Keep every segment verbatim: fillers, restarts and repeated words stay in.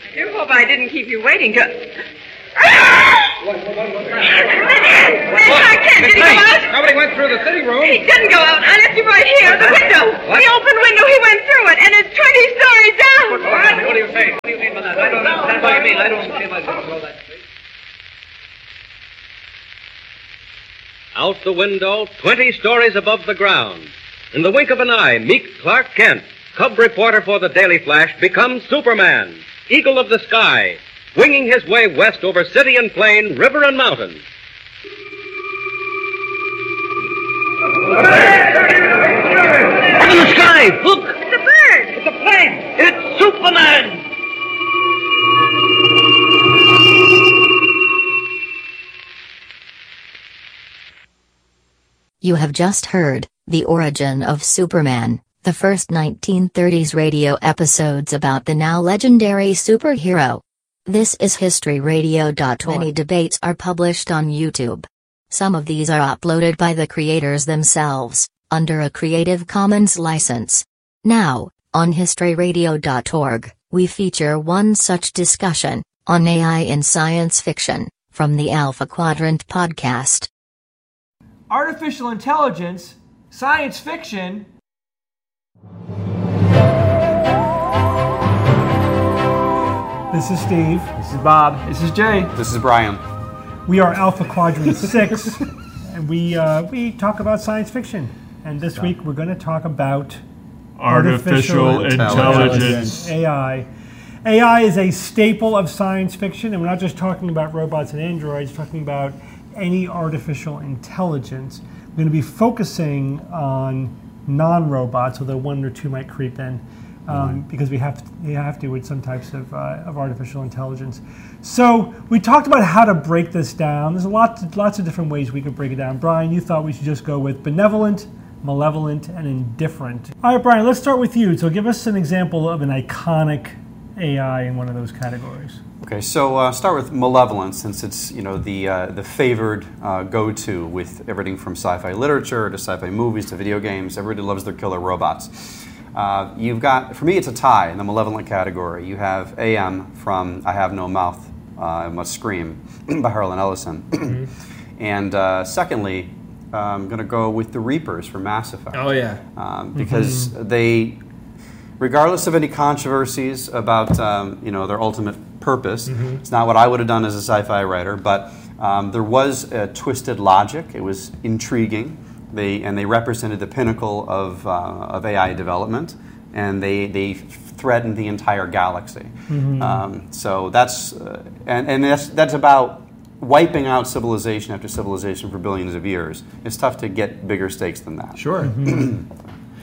You hope I didn't keep you waiting to... What, what, what, what? Clark Kent, did he go out? Nobody went through the sitting room. He didn't go out. I left him right here, the window. What? The open window, he went through it, and it's twenty stories down. What? What do you say? What do you mean by that? I don't understand what you mean. I don't see myself all that. Out the window, twenty stories above the ground. In the wink of an eye, meek Clark Kent, cub reporter for the Daily Flash, becomes Superman, eagle of the sky, winging his way west over city and plain, river and mountain. In the sky! Look! It's a bird. It's a plane. It's Superman! You have just heard The Origin of Superman, the first nineteen thirties radio episodes about the now legendary superhero. This is history radio dot org. Many debates are published on YouTube. Some of these are uploaded by the creators themselves, under a Creative Commons license. Now, on history radio dot org, we feature one such discussion, on A I in science fiction, from the Alpha Quadrant podcast. Artificial intelligence, science fiction. This is Steve. This is Bob. This is Jay. This is Brian. We are Alpha Quadrant six, and we uh, we talk about science fiction. And this week we're going to talk about artificial, artificial intelligence. intelligence, A I. A I is a staple of science fiction, and we're not just talking about robots and androids, we're talking about any artificial intelligence. We're going to be focusing on non-robots, although one or two might creep in, um, because we have to, we have to with some types of, uh, of artificial intelligence. So we talked about how to break this down. There's lots, lots of different ways we could break it down. Brian, you thought we should just go with benevolent, malevolent, and indifferent. All right, Brian, let's start with you. So give us an example of an iconic A I in one of those categories. Okay, so uh, start with malevolent, since it's you know the uh, the favored uh, go-to with everything from sci-fi literature to sci-fi movies to video games. Everybody loves their killer robots. Uh, you've got, for me, it's a tie in the malevolent category. You have A M from I Have No Mouth, uh, I Must Scream by Harlan Ellison, mm-hmm. and uh, secondly, I'm going to go with the Reapers from Mass Effect. Oh yeah, um, because mm-hmm. they, regardless of any controversies about um, you know their ultimate purpose. Mm-hmm. It's not what I would have done as a sci-fi writer, but um, there was a twisted logic. It was intriguing. They and they represented the pinnacle of uh, of A I development, and they they threatened the entire galaxy. Mm-hmm. Um, so that's uh, and and that's that's about wiping out civilization after civilization for billions of years. It's tough to get bigger stakes than that. Sure. Mm-hmm.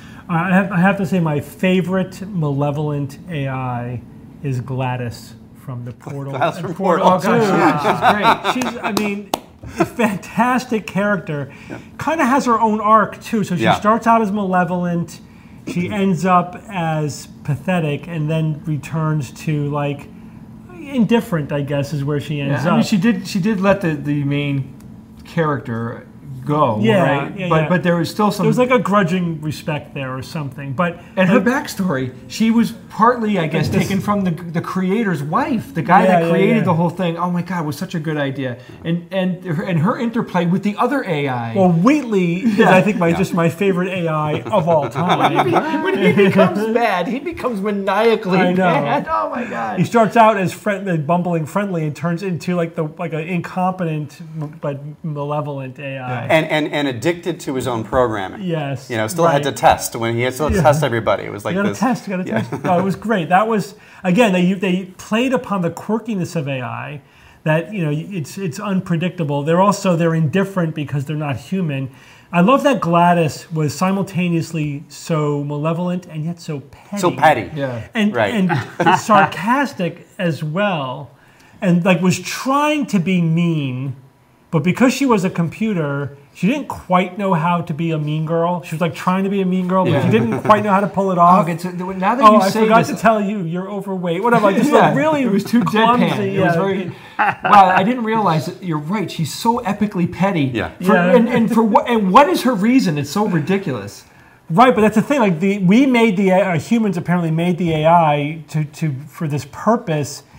I have I have to say my favorite malevolent A I is Gladys from the Portal. Gladys from Portal. Portal. Oh, gosh, she's great. She's, I mean, a fantastic character. Yeah. Kind of has her own arc, too. So she yeah. starts out as malevolent. She ends up as pathetic and then returns to, like, indifferent, I guess, is where she ends yeah, I up. mean, she did, she did let the, the main character go, yeah, right? Yeah, but yeah. but there was still some... There was like a grudging respect there or something. But And her like, backstory, she was partly, I guess, taken from the the creator's wife, the guy yeah, that created yeah, yeah. the whole thing. Oh my God, it was such a good idea. And and her, and her interplay with the other A I. Well, Wheatley is, Yeah. I think, my Yeah. just my favorite A I of all time. when, he, when he becomes bad, he becomes maniacally I know. bad. Oh my God. He starts out as friend, bumbling friendly and turns into like the like an incompetent but malevolent A I. And and and addicted to his own programming. Yes. You know, still right. had to test when he had to Yeah. test everybody. It was like you gotta this. test, you gotta yeah. test. No, it was great. That was again they they played upon the quirkiness of A I. That you know it's it's unpredictable. They're also they're indifferent because they're not human. I love that Gladys was simultaneously so malevolent and yet so petty. So petty. Yeah. And Right. and sarcastic as well, and like was trying to be mean, but because she was a computer, she didn't quite know how to be a mean girl. She was like trying to be a mean girl, but Yeah. she didn't quite know how to pull it off. Okay, so now that oh, you I say forgot this, to tell you, you're overweight. Whatever. Like, just yeah, like really, it was too clumsy. deadpan. It yeah. was very. Wow, I didn't realize that. You're right. She's so epically petty. Yeah. For, Yeah. And, and for what? And what is her reason? It's so ridiculous. Right, but that's the thing. Like the we made the uh, humans apparently made the A I to, to for this purpose,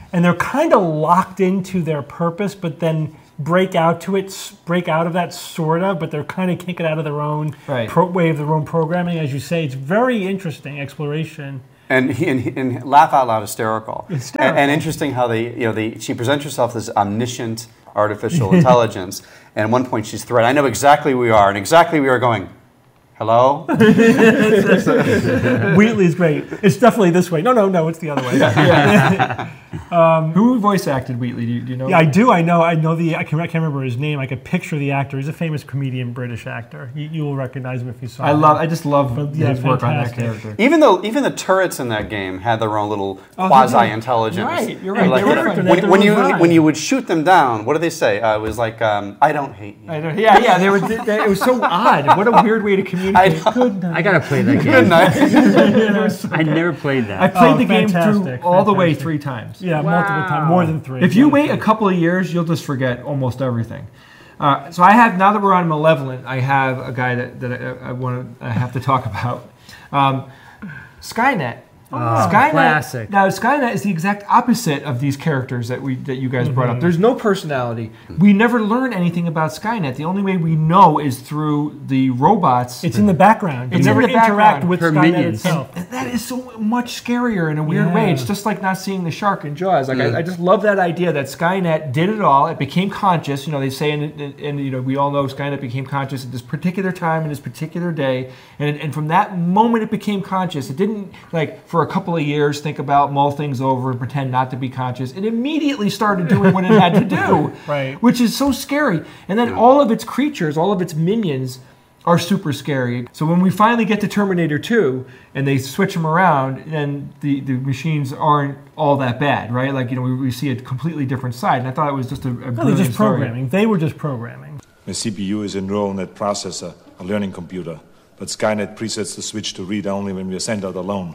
and they're kind of locked into their purpose, but then break out to it, break out of that sort of, but they're kind of kicking out of their own Right. pro- way of their own programming. As you say, it's very interesting exploration. And, he, and, he- and laugh out loud hysterical. Hysterical. And, and interesting how they, you know, they, she presents herself as omniscient artificial intelligence. And at one point she's threatened, I know exactly who we are, and exactly we are going, hello? Wheatley's great. It's definitely this way. No, no, no, it's the other way. Um, Who voice acted Wheatley? Do you, do you know? Yeah, I do. I know. I know the. I, can, I can't remember his name. I could picture the actor. He's a famous comedian, British actor. You, you will recognize him if you saw I him. love. I just love But, yeah, his work on that fantastic. character. Even though even the turrets in that game had their own little Oh, they quasi-intelligence. did. Right, you're right. Like, They were when, different. when, They when had you their own when vibe. you would shoot them down, what did they say? Uh, it was like, um, I don't hate you. I don't, yeah, yeah. They were. They, it was so odd. What a weird way to communicate. I know. Good night. I gotta play that Good game. night. I never played that. I played Oh, the game fantastic, through all the way fantastic. three times. Yeah, multiple times, more than three. If you wait a couple of years, you'll just forget almost everything. Uh, so I have now that we're on Malevolent, I have a guy that, that I, I want to I have to talk about. Um, Skynet. Skynet. classic. Now Skynet is the exact opposite of these characters that we that you guys brought up. There's no personality. We never learn anything about Skynet. The only way we know is through the robots. it's in the background. It's you in never the interact background. with Her Skynet minions. itself. And that is so much scarier in a weird Yeah. way. It's just like not seeing the shark in Jaws. Like Mm. I, I just love that idea that Skynet did it all. It became conscious. You know, they say, and you know, we all know Skynet became conscious at this particular time in this particular day. And and from that moment, it became conscious. It didn't like for a couple of years think about mull things over and pretend not to be conscious. It immediately started doing what it had to do, Right. Which is so scary. And then all of its creatures, all of its minions, are super scary. So when we finally get to Terminator two and they switch them around, then the, the machines aren't all that bad, right? Like, you know, we, we see a completely different side. And I thought it was just a, a No, they're brilliant just story. programming. They were just programming. The C P U is a neural net processor, a learning computer. But Skynet presets the switch to read only when we are sent out alone.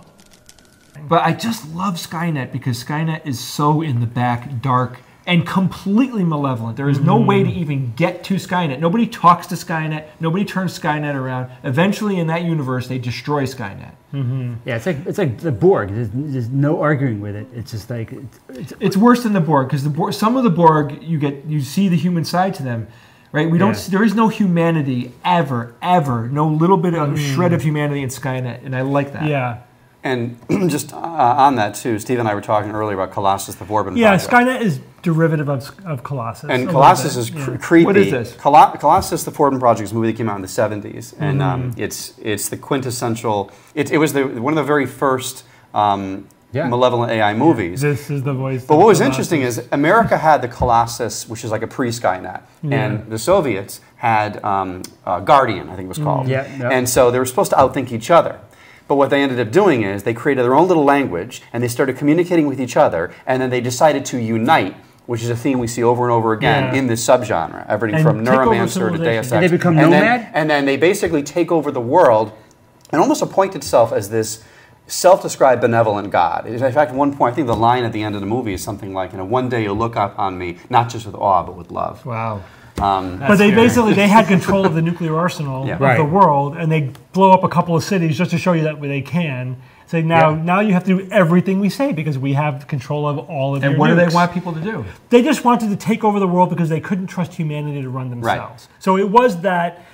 But I just love Skynet because Skynet is so in the back, dark, and completely malevolent. There is no way to even get to Skynet. Nobody talks to Skynet. Nobody turns Skynet around. Eventually, in that universe, they destroy Skynet. Yeah, it's like it's like the Borg. There's, there's no arguing with it. It's just like it's, it's, It's worse than the Borg because the Borg, some of the Borg, you get, you see the human side to them, right? We don't. Yeah. See, there is no humanity ever, ever. No little bit of shred of humanity in Skynet, and I like that. Yeah. And just uh, on that too, Steve and I were talking earlier about Colossus, the Vorben Yeah, project. Skynet is derivative of, of Colossus. a And little Colossus bit, is yeah. cr- creepy. What is this? Colo- Colossus, the Forden Project, is a movie that came out in the seventies, and um, Mm-hmm. it's it's the quintessential. It, it was the one of the very first um, Yeah. malevolent A I movies. This is the voice. But of what was Colossus. interesting is America had the Colossus, which is like a pre-Skynet, and the Soviets had um, uh, Guardian, I think it was called. Yeah, yeah. And so they were supposed to outthink each other. But what they ended up doing is they created their own little language, and they started communicating with each other, and then they decided to unite, which is a theme we see over and over again Yeah. in this subgenre, everything And from take over Neuromancer to Deus Ex. civilization. And they become and nomad? Then, and then they basically take over the world and almost appoint itself as this self-described benevolent God. In fact, at one point, I think the line at the end of the movie is something like, you know, one day you'll look up on me, not just with awe, but with love. Wow. Um, But they basically they had control of the nuclear arsenal Yeah. of Right. the world, and they blow up a couple of cities just to show you that they can. Say now, Yeah. now you have to do everything we say because we have control of all of And your what do they nukes. want people to do? They just wanted to take over the world because they couldn't trust humanity to run themselves. So it was that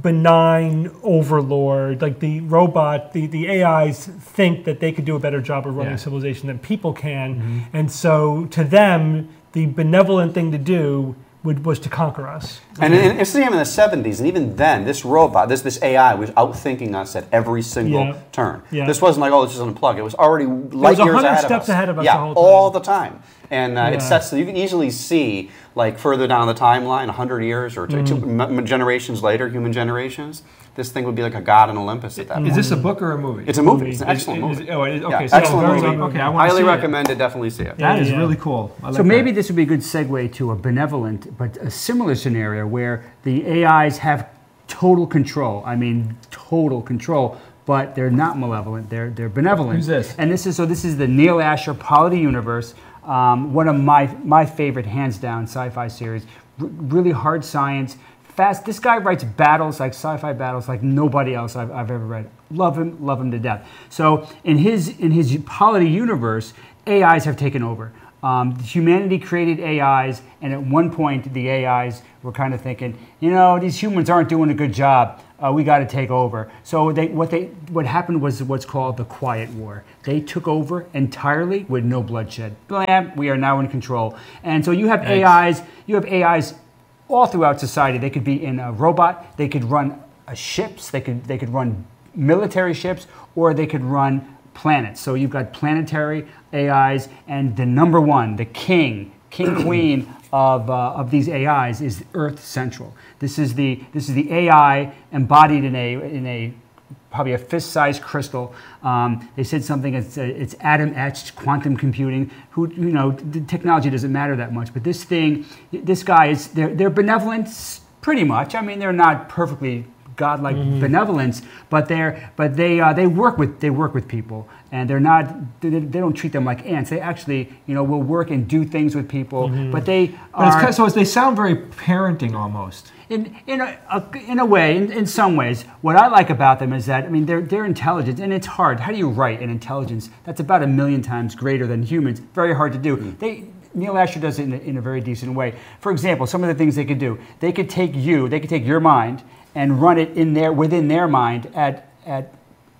benign overlord, like the robot, the, the A Is think that they could do a better job of running Yeah. civilization than people can. And so to them, the benevolent thing to do would, was to conquer us. And in, it's the same in the seventies, and even then, this robot, this this A I was outthinking us at every single Yeah. turn. Yeah. This wasn't like, oh, it's just unplug. It was already light a years hundred ahead steps of us. ahead of us yeah, the whole time. all the time. And uh, Yeah. it sets, you can easily see, like further down the timeline, one hundred years or two, two Mm. m- m- generations later, human generations, this thing would be like a god in Olympus at that point. Is this a book or a movie? It's a movie. movie. It's an Is- excellent is- movie. oh, it is- Yeah, okay, so excellent very- movie. okay, I wanna Highly see it. recommend it. Definitely see it. That Yeah, is yeah. really cool. I like So maybe that. this would be a good segue to a benevolent, but a similar scenario where the A Is have total control. I mean, total control, but they're not malevolent. They're they're benevolent. Who's this? And this is so. This is the Neil Asher Polity Universe. Um, one of my my favorite, hands down, sci-fi series. R- really hard science. Fast. This guy writes battles like sci-fi battles like nobody else I've, I've ever read. Love him, love him to death. So in his in his Polity universe, A Is have taken over. Um, humanity created A Is, and at one point the A Is were kind of thinking, you know, these humans aren't doing a good job. Uh, we got to take over. So they, what they, what happened was what's called the Quiet War. They took over entirely with no bloodshed. Blam! We are now in control. And so you have Thanks. A Is. You have A Is all throughout society. They could be in a robot. They could run uh, ships. They could they could run military ships, or they could run planets. So you've got planetary A Is, and the number one, the king, king queen of uh, of these A Is is Earth Central. This is the this is the A I embodied in a in a probably a fist-sized crystal. Um, they said something. It's uh, it's atom-etched quantum computing. Who you know the technology doesn't matter that much, but this thing, this guy is they're they're benevolent pretty much. I mean, they're not perfectly godlike mm-hmm. benevolence, but they're but they uh, they work with they work with people, and they're not they, they don't treat them like ants. They actually you know will work and do things with people, mm-hmm. but they but are, it's kind of, so they sound very parenting almost. In in a, a in a way, in, in some ways, what I like about them is that I mean they're they're intelligent, and it's hard. How do you write an intelligence that's about a million times greater than humans? Very hard to do. Mm-hmm. They Neil Asher does it in a, in a very decent way. For example, some of the things they could do, they could take you, they could take your mind and run it in there within their mind at at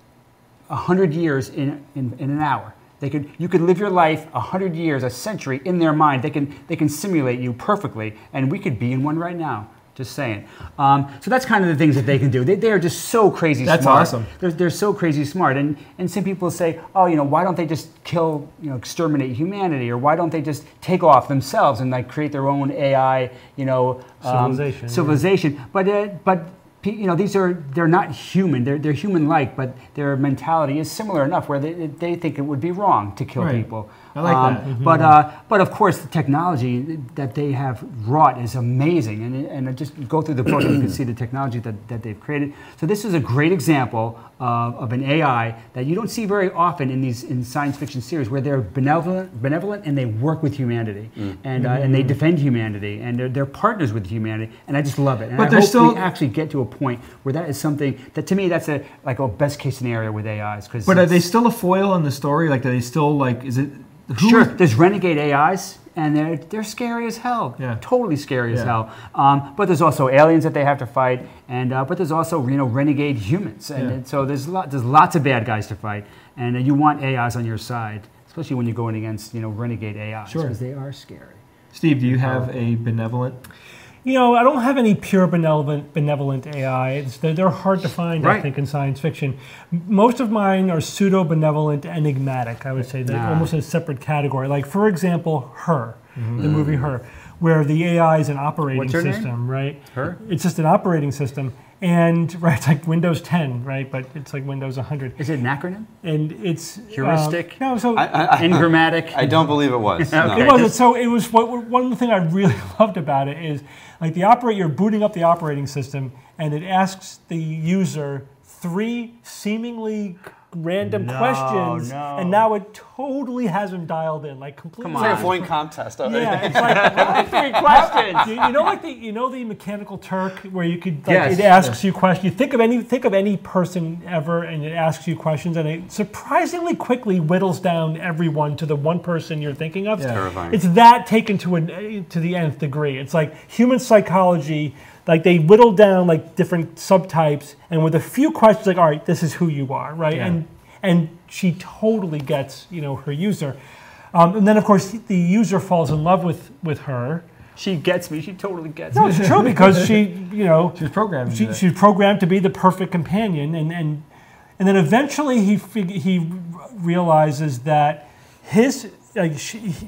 a hundred years in, in in an hour. They could you could live your life a hundred years, a century in their mind. They can they can simulate you perfectly, and we could be in one right now. Just saying. Um, so that's kind of the things that they can do. They, they are just so crazy that's smart. That's awesome. They're, they're so crazy smart. And and some people say, oh, you know, why don't they just kill, you know, exterminate humanity, or why don't they just take off themselves and like create their own A I, you know, um, civilization. Civilization. Yeah. But uh, but. You know, these are, they're not human. They're, they're human-like, but their mentality is similar enough where they, they think it would be wrong to kill right. people. I like um, that. Mm-hmm. But, uh, but of course, the technology that they have wrought is amazing. And, and just go through the book and you can see the technology that, that they've created. So this is a great example of, of an A I that you don't see very often in these in science fiction series, where they're benevolent, benevolent and they work with humanity. Mm. And, uh, and they defend humanity. And they're, they're partners with humanity. And I just love it. And but I hope still, we actually get to a point where that is something that, to me, that's a like a best case scenario with A Is. But are they still a foil in the story? Like, are they still like? Is it? Who sure. Is, there's renegade A Is, and they're they're scary as hell. Yeah. Totally scary yeah. as hell. Um, but there's also aliens that they have to fight, and uh, but there's also you know renegade humans, and, yeah. and so there's lot there's lots of bad guys to fight, and uh, you want A Is on your side, especially when you're going against you know renegade A Is, sure. because they are scary. Steve, do you have a benevolent? You know, I don't have any pure benevolent benevolent A Is. They're, they're hard to find, right. I think, in science fiction. Most of mine are pseudo-benevolent, enigmatic, I would say. They're nah. almost a separate category. Like, for example, Her, mm-hmm. the movie Her, where the A I is an operating What's her system, name? right? Her? It's just an operating system. And, right, it's like Windows ten, right? But it's like Windows one hundred. Is it an acronym? And it's... Heuristic? Um, no, so... I, I, I, Engrammatic? I don't believe it was. okay. No. It wasn't. So it was, what, one thing I really loved about it is, like the operator, you're booting up the operating system, and it asks the user three seemingly random no, questions, no. and now it totally has them dialed in, like completely. It's like a flying contest. Yeah, it's like three questions. You, you know, like the you know the Mechanical Turk, where you could like yes, it asks yes. you questions. You think of any think of any person ever, and it asks you questions, and it surprisingly quickly whittles down everyone to the one person you're thinking of. It's terrifying. It's that taken to an to the nth degree. It's like human psychology. Like they whittle down like different subtypes, and with a few questions, like, all right, this is who you are, right? Yeah. And and she totally gets, you know, her user. Um, and then of course the user falls in love with, with her. She gets me. She totally gets no, me. No, it's true because she, you know, she was programmed. She, she's programmed to be the perfect companion, and and and then eventually he fig- he realizes that his like she, he,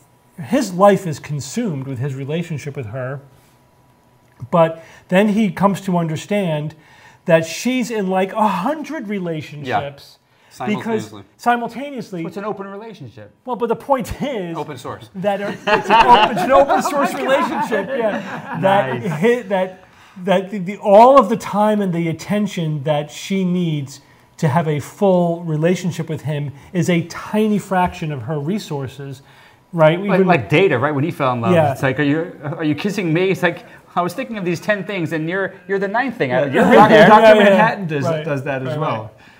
his life is consumed with his relationship with her. But then he comes to understand that she's in like a hundred relationships. Yeah. Simultaneously. Because simultaneously. What's an open relationship? Well, but the point is. Open source. That are, it's, an open, it's an open source oh relationship. Yeah. That, nice. hit, that, that the, the, all of the time and the attention that she needs to have a full relationship with him is a tiny fraction of her resources. Right? Like, Even, like Data, right? When he fell in love. Yeah. It's like, are you, are you kissing me? It's like, I was thinking of these ten things, and you're you're the ninth thing. Yeah, you're Doctor there. Doctor Yeah, yeah, Manhattan does, right, does that as right, well. Right.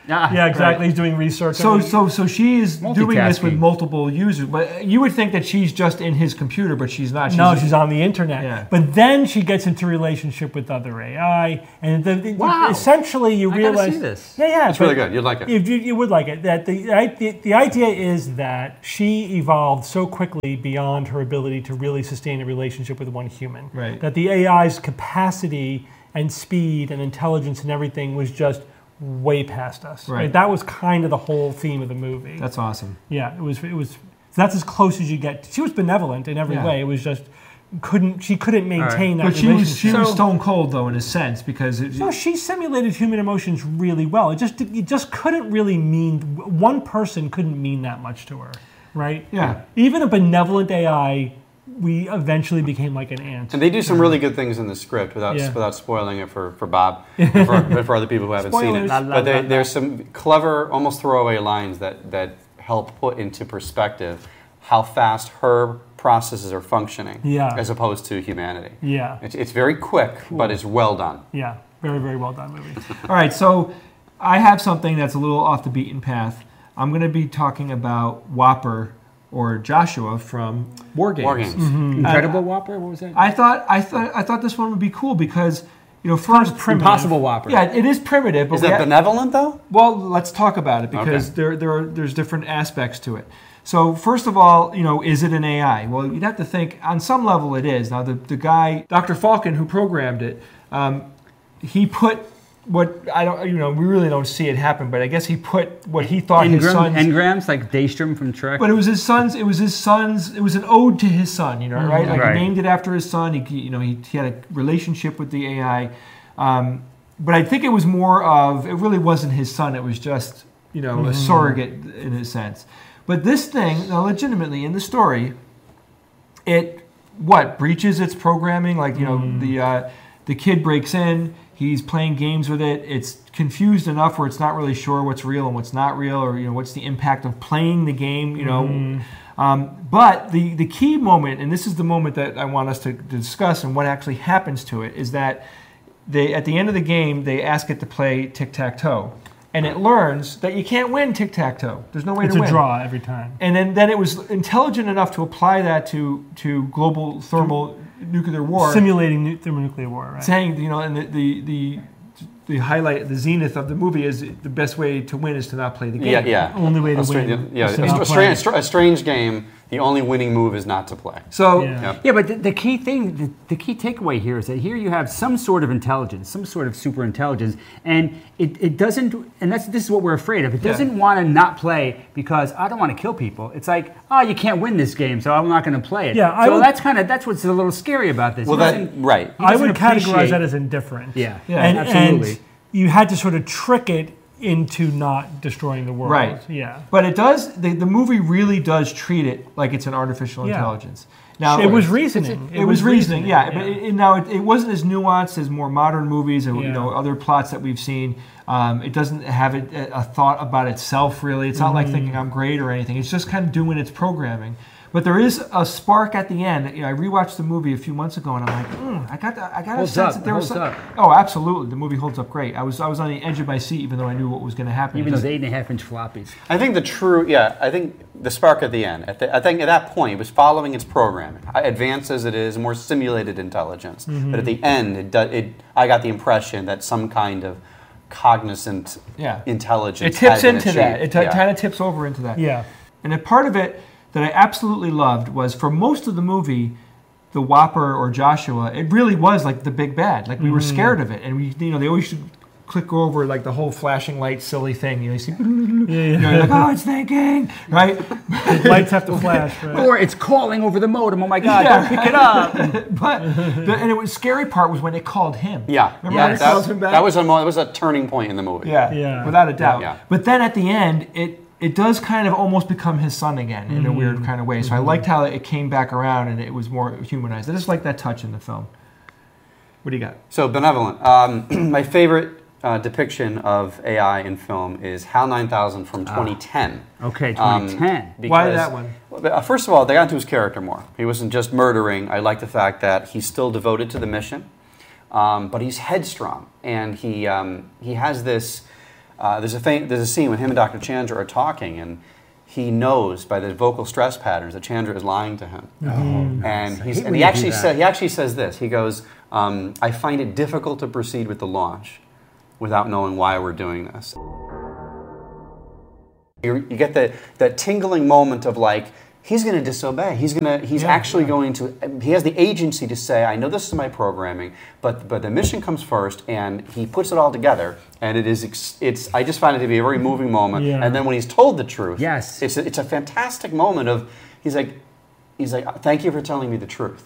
Ah, yeah, exactly. right. He's doing research. So, on it. so, so she is doing this with Multitasking. multiple users. But you would think that she's just in his computer, but she's not. She's no, she's on the internet. Yeah. But then she gets into relationship with other A I, and the, the, Wow. essentially you I gotta realize see this. Yeah, yeah, It's but really good. You'd like it. You, you, you would like it. That the, I- the the idea is that she evolved so quickly beyond her ability to really sustain a relationship with one human. Right. That the A I's capacity and speed and intelligence and everything was just way past us. Right. That was kind of the whole theme of the movie. That's awesome. Yeah, it was. It was. That's as close as you get. She was benevolent in every Yeah. way. It was just couldn't. She couldn't maintain that But she was relationship. she was So- stone cold though in a sense because it, No, she simulated human emotions really well. It just it just couldn't really mean one person couldn't mean that much to her, right? Yeah. Even a benevolent A I, we eventually became like an ant. And they do some really good things in the script without Yeah. without spoiling it for, for Bob and for, and for other people who haven't seen it. Spoilers. La, la, But they, la, la. there's some clever, almost throwaway lines that, that help put into perspective how fast her processes are functioning Yeah. as opposed to humanity. Yeah. It's, it's very quick, but it's well done. Yeah, very very well done movie. All right, so I have something that's a little off the beaten path. I'm going to be talking about Whopper or Joshua from War Games. War Games. Incredible Whopper? What was that? I thought I thought I thought this one would be cool because you know first Impossible Whopper. Yeah, it is primitive. But Is we that ha- benevolent, though? Well, let's talk about it because Okay. there there are, there's different aspects to it. So first of all, you know, is it an A I? Well, you'd have to think on some level it is. Now the the guy, Doctor Falcon, who programmed it, um, he put what I don't, you know, we really don't see it happen, but I guess he put what he thought his Engram, son's. engrams like Daystrom from Trek. But it was his son's. It was his son's. It was an ode to his son. You know, right? Like Right. he named it after his son. He, you know, he, he had a relationship with the A I. Um, but I think it was more of. It really wasn't his son. It was just, you know, a surrogate in a sense. But this thing, now, legitimately in the story, it what breaches its programming. Like you know, the uh, the kid breaks in. He's playing games with it. It's confused enough where it's not really sure what's real and what's not real, or you know, what's the impact of playing the game. You know, um, but the the key moment, and this is the moment that I want us to discuss, and what actually happens to it is that they at the end of the game they ask it to play tic tac toe, and it learns that you can't win tic tac toe. There's no way It's to a win. draw every time. And then, then it was intelligent enough to apply that to to global thermal nuclear war, Simulating nu- thermonuclear war, right? saying, you know, and the, the the the highlight, the zenith of the movie is the best way to win is to not play the game. Yeah, yeah. Only way to A stra- win Yeah, is to a, not a, play. strange, a strange game. The only winning move is not to play. So Yeah. Yep. Yeah, but the, the key thing, the, the key takeaway here is that here you have some sort of intelligence, some sort of super intelligence, and it, it doesn't, and that's this is what we're afraid of. It Yeah. doesn't want to not play because I don't want to kill people. It's like, oh, you can't win this game, so I'm not going to play it. Yeah, I so would- that's kind of that's what's a little scary about this. Well, He that doesn't- right. he I doesn't would categorize appreciate- that as indifferent. Yeah, Yeah, and, absolutely. and you had to sort of trick it into not destroying the world. Right. Yeah. But it does. The, the movie really does treat it like it's an artificial Yeah. intelligence. Now It was reasoning. It, was reasoning. Yeah, but it, it- now it, it wasn't as nuanced as more modern movies or you Yeah. know other plots that we've seen. Um, it doesn't have it, a, a thought about itself really. It's not like Mm-hmm. thinking I'm great or anything. It's just kind of doing its programming. But there is a spark at the end. You know, I rewatched the movie a few months ago, and I'm like, mm, I got, the, I got a Holds sense up, that there was holds some. up. Oh, absolutely, the movie holds up great. I was, I was on the edge of my seat, even though I knew what was going to happen. Even Just- those eight and a half inch floppies. I think the true, yeah, I think the spark at the end, at the, I think at that point, it was following its programming. I- Advanced as it is, more simulated intelligence. But at the end, it, do, it, I got the impression that some kind of cognizant Yeah. intelligence It tips had been into that. It achieved. t- Yeah. kind of tips over into that. Yeah. And a part of it that I absolutely loved was for most of the movie, the Whopper or Joshua, it really was like the big bad. Like we were scared of it, and we, you know, they always should click over like the whole flashing light silly thing. You know, you see, you know, you're like, oh, it's thinking, right? Lights have to flash. Right? Or it's calling over the modem. Oh my God! Yeah. Don't pick it up. But the, and it was scary part was when it called him. Yeah, Remember yeah when it that, calls him back? that was a mo- that was a turning point in the movie. Yeah, Yeah. without a doubt. Yeah. But then at the end, it it does kind of almost become his son again in a weird kind of way. So I liked how it came back around and it was more humanized. I just like that touch in the film. What do you got? So benevolent. Um, my favorite uh, depiction of A I in film is HAL nine thousand from twenty ten. Okay, Um, twenty ten. Why because- that one? Well, uh, First of all, they got into his character more. He wasn't just murdering. I like the fact that he's still devoted to the mission, um, but he's headstrong, and he um, he has this uh, there's a fa- there's a scene when him and Doctor Chandra are talking, and he knows by the vocal stress patterns that Chandra is lying to him. Oh, and I he's, hate and when he you actually do that. said he actually says this. He goes, um, "I find it difficult to proceed with the launch without knowing why we're doing this." You, you get the that tingling moment of like, he's going to disobey. He's going to. He's Yeah, actually yeah. going to. He has the agency to say, "I know this is my programming, but but the mission comes first," and he puts it all together. And it is. ex- It's. I just find it to be a very moving moment. Yeah. And then when he's told the truth, Yes. it's a, it's a fantastic moment of. He's like, he's like, "Thank you for telling me the truth."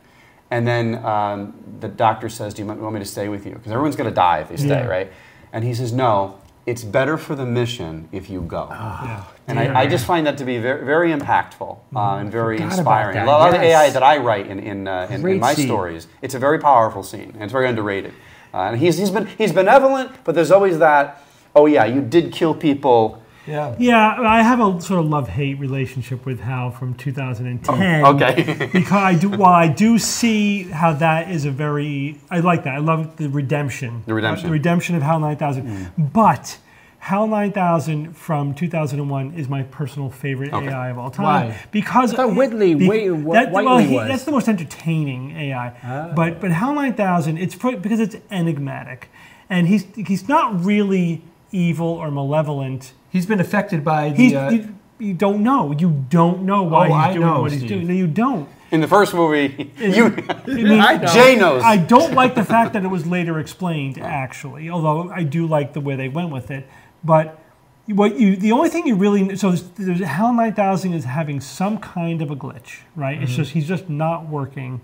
And then um, the doctor says, "Do you want want me to stay with you? Because everyone's going to die if they stay, Yeah. right?" And he says, "No. It's better for the mission if you go." Yeah. And I, I just find that to be very, very impactful uh, and very Forgot about inspiring. that, A lot of the A I yes. that I write in in, uh, in, in Great my scene. stories, it's a very powerful scene, and it's very underrated. Uh, and he's he's been he's benevolent, but there's always that. Oh yeah, you did kill people. Yeah. Yeah, I have a sort of love-hate relationship with Hal from two thousand ten. Oh, okay. Because I do, while I do see how that is a very, I like that. I love the redemption. The redemption. Uh, the redemption of Hal nine thousand. Mm. But Hal nine thousand from two thousand one is my personal favorite Okay. A I of all time. Why? Because I thought Whitley- be- Wait- Wh- that- well, Whiteley he- was. that's the most entertaining A I. But but Hal nine thousand, it's pro- because it's enigmatic, and he's he's not really evil or malevolent. He's been affected by the. He's, uh, you, you don't know. You don't know why Oh, he's I doing know, what he's Steve. doing. No, you don't. In the first movie, you I mean, I know. Jay knows. I don't like the fact that it was later explained, actually. Although I do like the way they went with it. But what you, the only thing you really, so there's, there's Hal nine thousand is having some kind of a glitch, right? It's just he's just not working,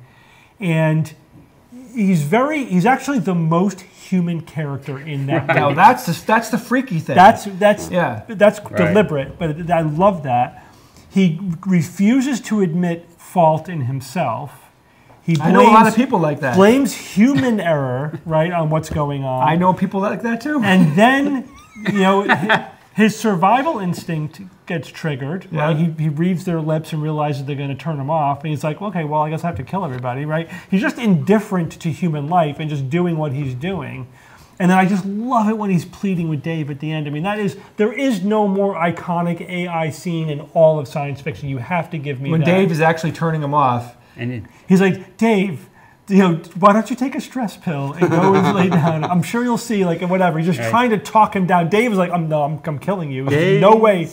and he's very, he's actually the most human character in that movie. now that's the, that's the freaky thing. That's that's Yeah. that's deliberate, but I love that. He refuses to admit fault in himself. He I know a lot of people like that. Blames human error, right, on what's going on. I know people like that too. And then, you know, hi- his survival instinct gets triggered. Right? Yeah. He, he reads their lips and realizes they're going to turn him off. And he's like, okay, well, I guess I have to kill everybody, right? He's just indifferent to human life and just doing what he's doing. And then I just love it when he's pleading with Dave at the end. I mean, that is, there is no more iconic A I scene in all of science fiction. You have to give me when that. Dave is actually turning him off. And it, He's like, Dave, you know, why don't you take a stress pill and go and lay down? I'm sure you'll see, like, whatever. He's just Right. trying to talk him down. Dave is like, I'm no, I'm, I'm killing you. No way.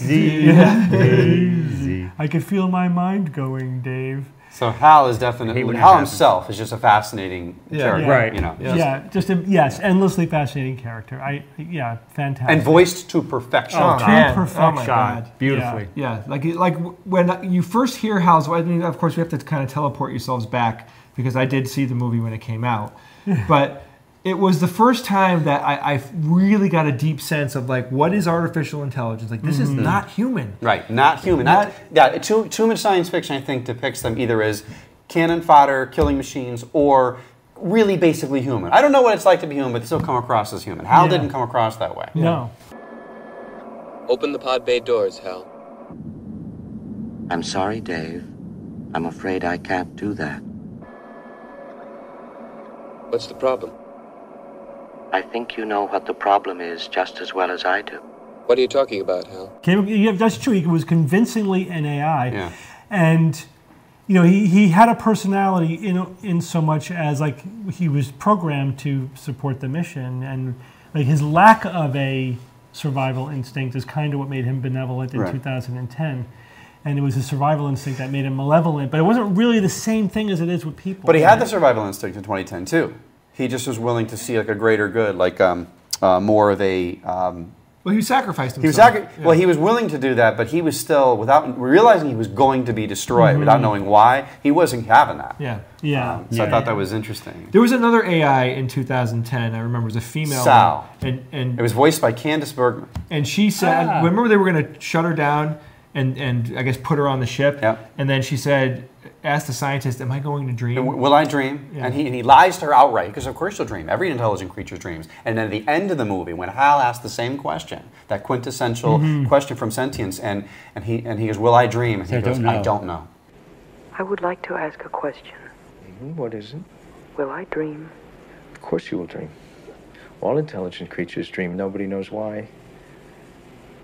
Yeah. I could feel my mind going, Dave. So Hal is hate definitely when that Hal happens. himself is just a fascinating Yeah. character, Right. You know, Yeah. Yeah, just a, yes, endlessly fascinating character. I yeah, fantastic. and voiced to perfection. Oh, to man. perfection. Oh my God. beautifully. Yeah, like like when you first hear Hal's, I mean, of course, we have to kind of teleport yourselves back because I did see the movie when it came out, but it was the first time that I, I really got a deep sense of like, what is artificial intelligence? Like, this is not human. Right, not human. Not- Not, yeah, too, too much science fiction, I think, depicts them either as cannon fodder, killing machines, or really basically human. I don't know what it's like to be human, but they still come across as human. Hal Yeah. didn't come across that way. No. Open the pod bay doors, Hal. I'm sorry, Dave. I'm afraid I can't do that. What's the problem? I think you know what the problem is just as well as I do. What are you talking about, Hal? Came, yeah, that's true. He was convincingly an A I. Yeah. And, you know, he, he had a personality in in so much as, like, he was programmed to support the mission. And, like, his lack of a survival instinct is kind of what made him benevolent in Right. two thousand ten. And it was his survival instinct that made him malevolent. But it wasn't really the same thing as it is with people. But he had the survival instinct in twenty ten, too. He just was willing to see like a greater good, like um, uh, more of a... Um, Well, he sacrificed himself. he was sacri- Yeah. Well, he was willing to do that, but he was still, without realizing he was going to be destroyed, Mhm. without knowing why, he wasn't having that. Yeah. Yeah. Um, so I Yeah, thought yeah. that was interesting. There was another A I in two thousand ten. I remember it was a female. Sal. And and It was voiced by Candice Bergman. and she said, Ah. remember they were going to shut her down and and I guess put her on the ship. Yeah. And then she said, asked the scientist, "Am I going to dream?" W- Will I dream? Yeah. And he and he lies to her outright because of course she'll dream. Every intelligent creature dreams. And then at the end of the movie, when Hal asks the same question, that quintessential Mhm. question from Sentience, and and he and he goes, "Will I dream?" And he I goes, don't "I know." don't know." I would like to ask a question. What is it? Will I dream? Of course you will dream. All intelligent creatures dream. Nobody knows why.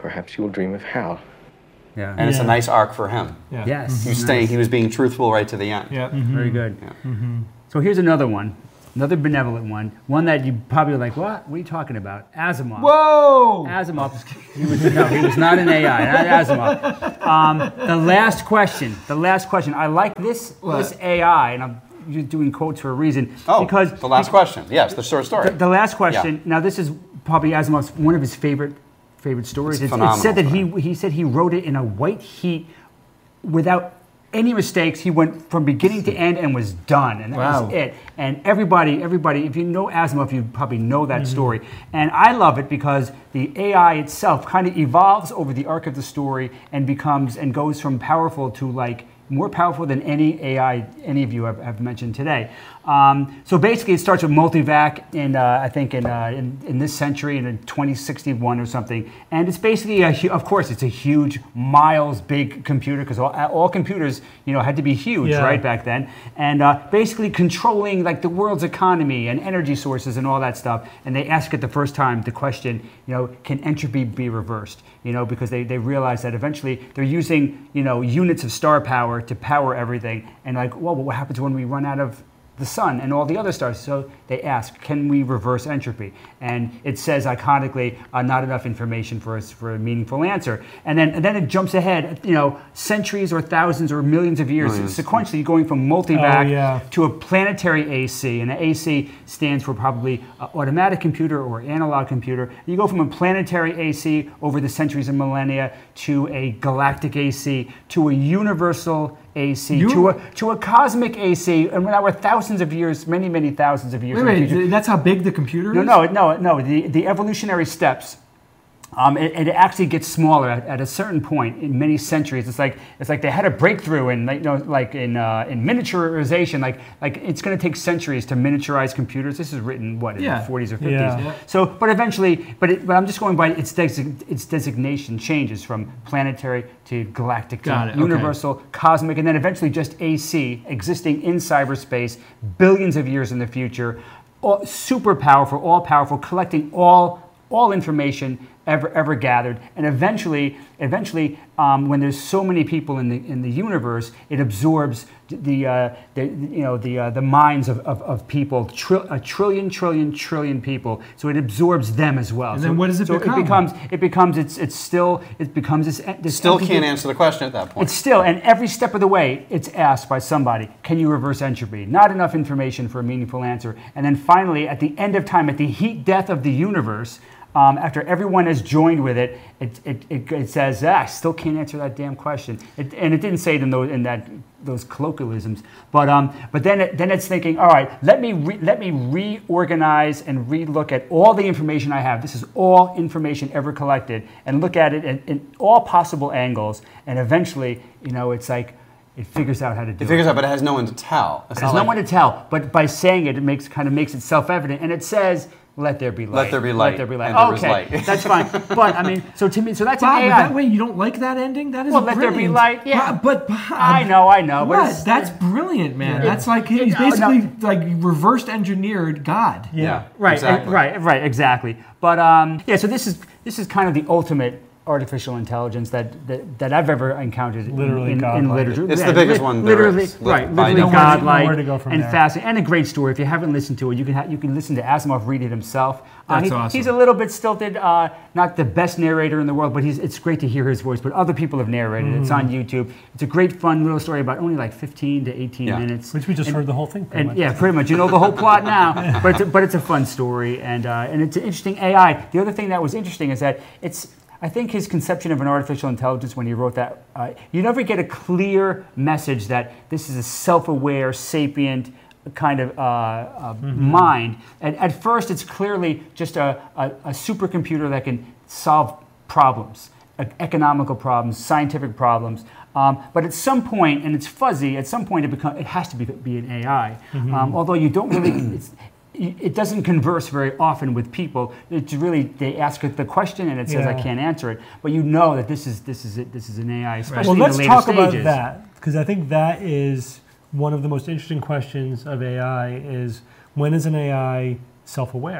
perhaps you will dream of Hal. Yeah. And it's a Yeah. nice arc for him. Yeah. Yes. He was staying. He was being truthful right to the end. Yeah. Very good. Yeah. Mm-hmm. So here's another one, another benevolent one, one that you probably are like, what? What are you talking about? Asimov. Whoa! Asimov. He was, no, he was not an A I, not Asimov. Um, the last question. The last question. I like this What? this A I, and I'm just doing quotes for a reason. Oh, because the last question. Yes, the short story. The, the last question. Yeah. Now, this is probably Asimov's one of his favorite favorite stories. It's It's, it said that phenomenal. he he said he wrote it in a white heat without any mistakes. He went from beginning to end and was done, and that Wow. was it. And everybody, everybody, if you know Asimov, you probably know that Mm-hmm. story. And I love it because the A I itself kind of evolves over the arc of the story and becomes and goes from powerful to like more powerful than any A I any of you have, have mentioned today. Um, so basically, it starts with multivac in uh, I think in, uh, in in this century in twenty sixty-one or something, and it's basically a hu- of course it's a huge miles big computer because all, all computers you know had to be huge Yeah. right back then, and uh, basically controlling like the world's economy and energy sources and all that stuff. And they ask it the first time the question, you know, can entropy be reversed? You know, because they, they realize that eventually they're using, you know, units of star power to power everything. And like, well, what happens when we run out of the sun and all the other stars? So they ask, can we reverse entropy? And it says iconically, uh, not enough information for us for a meaningful answer. And then and then it jumps ahead, you know, centuries or thousands or millions of years Millions. sequentially going from multivac Oh, yeah. to a planetary A C. And the A C stands for probably uh, automatic computer or analog computer. You go from a planetary A C over the centuries and millennia to a galactic A C to a universal A C You- to a to a cosmic A C, and now we're thousands of years, many many thousands of years. Wait, in the wait, future. that's how big the computer No, is? no, no, no. The the evolutionary steps. Um, it, it actually gets smaller at, at a certain point in many centuries. It's like it's like they had a breakthrough in like, you know like in uh, in miniaturization. Like like it's going to take centuries to miniaturize computers. This is written what in Yeah. the forties or fifties. Yeah. Yeah. So, but eventually, but it, but I'm just going by its desi- its designation changes from planetary to galactic to Got it, okay. universal, cosmic, and then eventually just A C, existing in cyberspace, billions of years in the future, all, super powerful, all powerful, collecting all all information ever ever gathered, and eventually, eventually, um, when there's so many people in the in the universe, it absorbs the, uh, the you know the uh, the minds of, of, of people, tri- a trillion trillion trillion people. So it absorbs them as well. And so, then what does it so become? it becomes it becomes it's it's still it becomes this, this Still entity- can't answer the question at that point. It's still, and every step of the way, it's asked by somebody, can you reverse entropy? Not enough information for a meaningful answer. And then finally, at the end of time, at the heat death of the universe, um, after everyone has joined with it, it, it, it, it says, ah, I still can't answer that damn question. It, and it didn't say it in those, in that, those colloquialisms. But, um, but then, it, then it's thinking, all right, let me, re- let me reorganize and relook at all the information I have. This is all information ever collected. And look at it in, in all possible angles. And eventually, you know, it's like, it figures out how to do it. It figures out, but it has no one to tell. It's There's not no like- one to tell, but by saying it, it makes kind of makes it self-evident, and it says, "Let there be light." Let there be light, Let there be light. and there was Okay, light. that's fine. But I mean, so to me, so that's Bob, an but A I. that way you don't like that ending? That is Well, let there be brilliant. light, yeah. But, but I know, I know, but What? it's- That's brilliant, man. Yeah. That's like he's It- no, basically no. like reversed engineered God. Yeah. Right, Exactly. uh, right, right, exactly. But um, yeah, so this is this is kind of the ultimate artificial intelligence that that, that I've ever encountered in- Literally in, in godlike. literature. It's Yeah, the biggest li- one there Literally, is, lit- right, by literally nowhere- godlike nowhere to go from and there. fascinating, and a great story. If you haven't listened to it, you can ha- you can listen to Asimov read it himself. Uh, That's he- awesome. He's a little bit stilted, uh, not the best narrator in the world, but he's, it's great to hear his voice. But other people have narrated it. It's on YouTube. It's a great, fun little story about only like fifteen to eighteen Yeah. minutes. Which we just And- heard the whole thing pretty and much. yeah, pretty much. You know the whole plot now, but it's a, but it's a fun story, and uh, and it's an interesting A I. The other thing that was interesting is that it's. I think his conception of an artificial intelligence when he wrote that, uh, you never get a clear message that this is a self-aware, sapient kind of uh, uh, mind. And at first, it's clearly just a, a, a supercomputer that can solve problems, e- economical problems, scientific problems. Um, but at some point, and it's fuzzy, at some point it become, it has to be, be an A I. Um, although you don't really, it's, it doesn't converse very often with people. It's really, they ask it the question and it says, I Yeah. can't answer it. But you know that this is this is it. This is an A I, especially Well, in let's the later talk stages. about that, because I think that is one of the most interesting questions of A I is, when is an A I self-aware?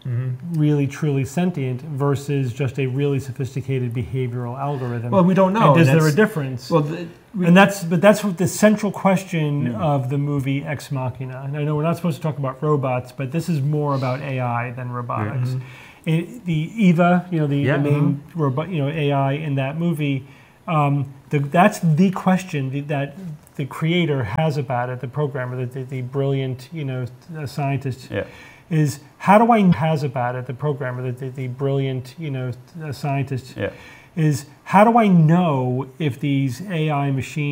mm-hmm. really truly sentient versus just a really sophisticated behavioral algorithm? Well, we don't know. And is That's- there a difference? Well, the, we, and that's but that's what the central question Yeah. of the movie Ex Machina. And I know we're not supposed to talk about robots, but this is more about A I than robotics. Mhm. It- the Eva, you know, the, Yeah, the main robot, you know, A I in that movie. Um, the, that's the question that the creator has about it. The programmer, the, the, the brilliant, you know, scientist, Yeah. is how do I has about it? The programmer, the, the, the brilliant, you know, scientist, Yeah. is how do I know if these A I machines